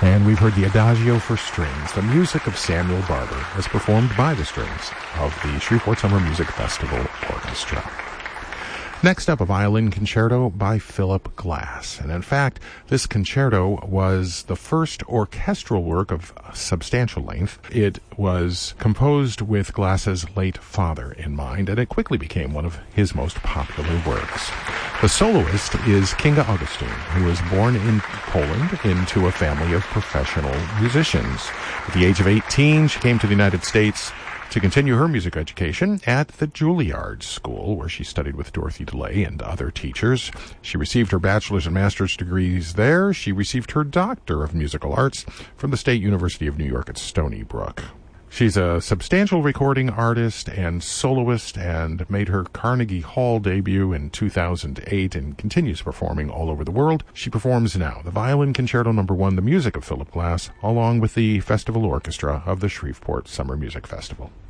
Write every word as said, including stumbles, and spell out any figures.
And we've heard the Adagio for Strings, the music of Samuel Barber, as performed by the strings of the Shreveport Summer Music Festival Orchestra. Next up, a violin concerto by Philip Glass. And in fact, this concerto was the first orchestral work of substantial length. It was composed with Glass's late father in mind, and it quickly became one of his most popular works. The soloist is Kinga Augustine, who was born in Poland into a family of professional musicians. At the age of eighteen, she came to the United States to continue her music education at the Juilliard School, where she studied with Dorothy DeLay and other teachers. She received her bachelor's and master's degrees there. She received her Doctor of Musical Arts from the State University of New York at Stony Brook. She's a substantial recording artist and soloist and made her Carnegie Hall debut in two thousand eight and continues performing all over the world. She performs now the Violin Concerto Number One, the music of Philip Glass, along with the Festival Orchestra of the Shreveport Summer Music Festival.